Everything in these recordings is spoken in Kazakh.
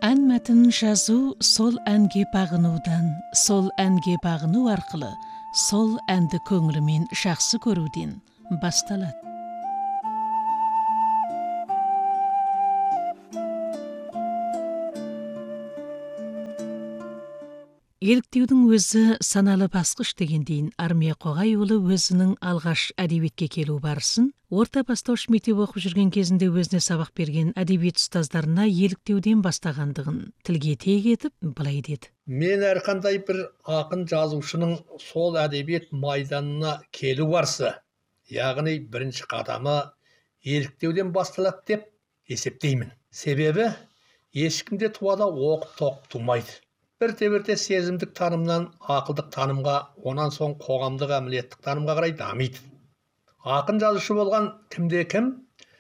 Ән мәтінін жазу сол әнге бағынудан, сол әнге бағыну арқылы, сол әнді көңілімен жақсы көруден басталады. Еліктеудің өзі саналы басқыш дегендейін Армия Қоғайұлы өзінің алғаш әдебиетке келу барысын, орта бастауыш мектеп оқып жүрген кезінде өзіне сабақ берген әдебиет ұстаздарына еліктеуден бастағандығын тілге тиек етіп, былай деді. Мен әрқандай бір ақын жазушының сол әдебиет майданына келу барысы, яғни бірінші қадамы еліктеуден басталады деп есептеймін. Себебі ешкімде туада оқып тумайды. Бірте-бірте сезімдік танымнан ақылдық танымға, онан соң қоғамдық әмілеттік танымға қарай дамиды. Ақын жазушы болған кімде-кім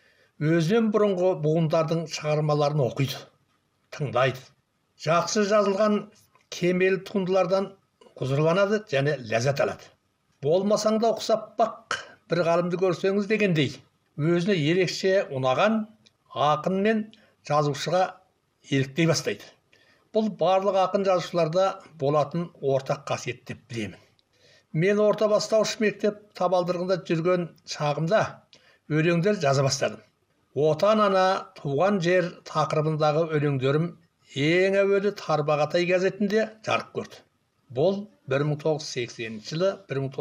өзінен бұрынғы буындардың шығармаларын оқиды, тыңдайды. Жақсы жазылған кемел туындылардан құзырланады және ләззат алады. Болмасаң да ұқсап бақ, бір ғалымды көрсеңіз дегендей, өзіне ерекше ұнаған ақын мен жазушыға еліктей бастайды. Бұл барлық ақын жазушыларда болатын ортақ қасиет деп білемін. Мен орта бастауыш мектеп табалдырығында жүрген шағымда өлеңдер жаза бастадым. Отан ана, туған жер тақырыбындағы өлеңдерім ең әуелі Тарбағатай газетінде жарық көрді. Бұл 1980 жылы,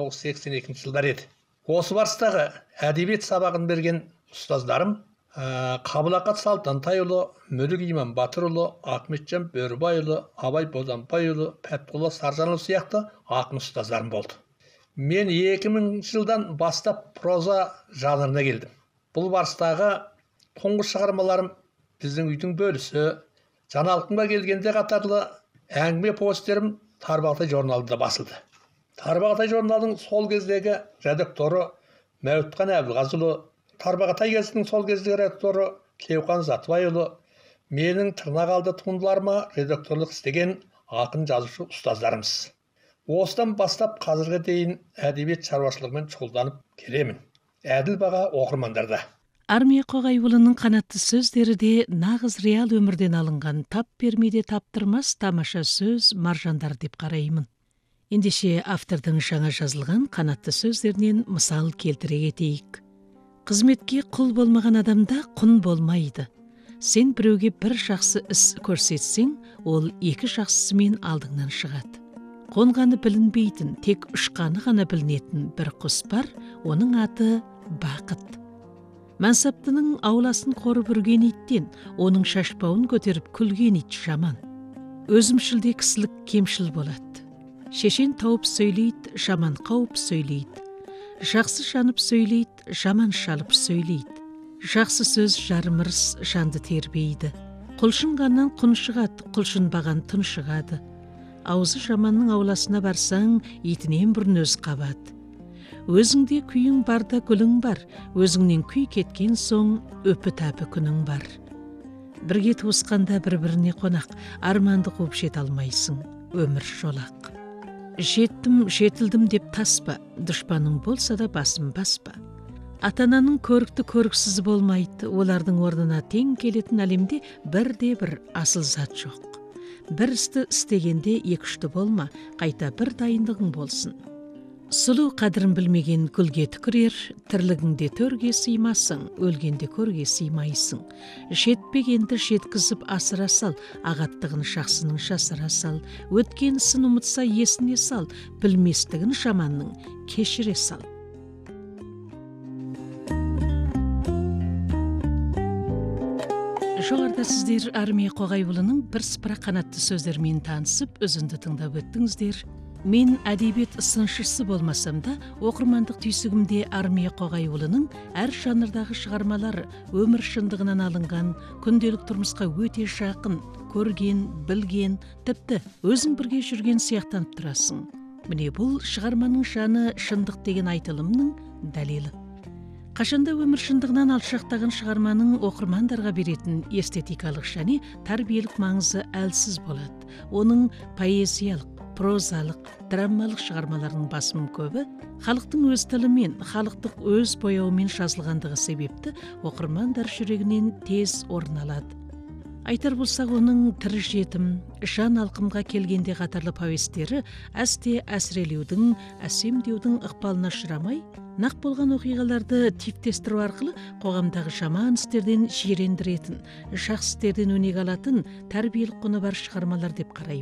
1982 жылдар еді. Осы барыстағы әдебиет сабағын берген ұстаздарым Қабылақат Салтантайұлы, Мүлік Иманбатырұлы, Ахметжан Бөрібайұлы, Абай Бозанбайұлы, Пәтқұлы Саржанұлы сияқты ақын ұстаздарым болды. Мен 2000 жылдан бастап проза жанрына келдім. Бұл барыстағы тұңғыш шығармаларым біздің үйдің бөлісі, жаңалыққа келгенде қатарлы әңгіме повестерім Тарбағатай журналында басылды. Тарбағатай журналының сол кездегі редакторы Мәуітхан Әбілғазыұлы, Тарбағатай газетінің сол кездегі редакторы Тілеухан Затыбайұлы, менің тырнақалды туындыларыма редакторлық істеген ақын жазушы ұстаздарымыз. Осыдан бастап қазірге дейін әдебиет шаруашылығымен шұғылданып келемін. Әділ баға оқырмандарда. Армия Қоғайұлының қанатты сөздері де нағыз реал өмірден алынған, тап бермейде таптырмас тамаша сөз, маржандар деп қараймын. Ендеше автордың жаңа жазылған қанатты сөздерінен мысал келтіре кетейік. Қызметке құл болмаған адамда құн болмайды. Сен біреуге бір жақсы іс көрсетсең, ол екі жақсысымен алдыңнан шығады. Қонғаны білінбейтін, тек ұшқаны ғана білінетін бір құс бар, оның аты бақыт. Мансаптының ауласын қорып үрген иттен, оның шашпауын көтеріп күлген ит жаман. Өзімшілде кісілік кемшіл болады. Шешен тауып сөйлейді, жаман қауып сөйлейді. Жақсы жанып сөйлейді, жаман шалып сөйлейді. Жақсы сөз жарымырыс жанды тербейді. Құлшынғаннан құн шығады, құлшынбаған тын шығады. Аузы жаманның ауласына барсаң, итінен бұрын өз қабады. Өзіңде күйің барда гүлің бар, өзіңнен күй кеткен соң өпі-тәпі күнің бар. Бірге туысқанда бір-біріне қонақ, арманды қуып жете алмайсың, өмір жолақ. Жеттім, жетілдім деп таспа, дұшпаның болса да басым баспа. Атананың көрікті көріксіз болмайды, олардың орнына тең келетін әлемде бірде-бір асыл зат жоқ. Бір істі істегенде екі-үшті болма, қайта бір дайындығың болсын. Сұлу қадірін білмеген гүлге түкірер, тірлігіңде төрге сыймасың, өлгенде көрге сыймайсың. Жетпегенді жеткізіп асыра сал, ағаттығын жақсының жасыра сал. Өткен сын ұмытса есіне сал, білместігін жаманның кешіре сал. Жоғарда сіздер Армия Қоғайұлының бірсыпыра қанатты сөздермен танысып, үзінді тыңдап өттіңіздер. Мен әдебиет сыншысы болмасам да, оқырмандық түйсігімде Армия Қоғайұлының әр жанрдағы шығармалары өмір шындығынан алынған, күнделік тұрмысқа өте жақын, көрген, білген, тіпті өзің бірге жүрген сияқтанып тұрасың. Міне бұл шығарманың жаны шындық деген айтылымның дәлелі. Қашанда өмір шындығынан алшақтаған шығарманың оқырмандарға беретін эстетикалық және тәрбиелік маңызы әлсіз болады. Оның поэзиялық, прозалық, драмалық шығармаларының басым көбі халықтың өз тілімен, халықтық өз бояуымен жазылғандығы себепті оқырмандар жүрегінен тез орын алады. Айтар болсақ, оның тірі жетім, жан алқымға келгенде қатарлы повестері әсте әсірелеудің, әсемдеудің ықпалына ұшырамай, нақ болған оқиғаларды типтестіру арқылы қоғамдағы жаман істерден жирендіретін, жақсы істерден өнеге алатын тәрбиелік құны бар шығармалар деп қараймын.